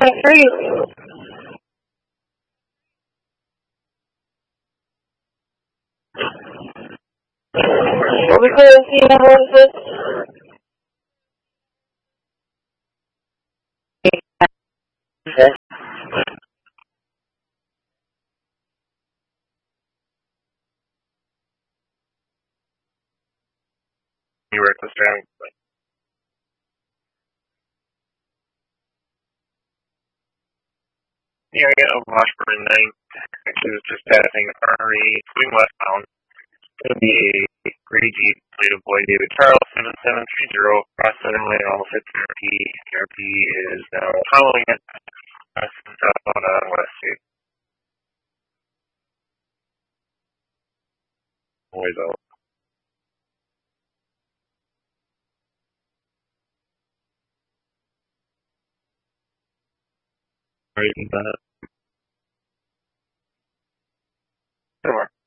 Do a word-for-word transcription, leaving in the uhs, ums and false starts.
point three. What was the C number of this? Okay. You reckless driving. The area of Washburn ninth, actually was just passing R E, swing westbound. It's going to be a gray Jeep, plate of boy David Charles, seven seven three zero, cross center lane, almost hits R P. R P is now following it, west and southbound on West Street. Always out. Right in that. Somewhere.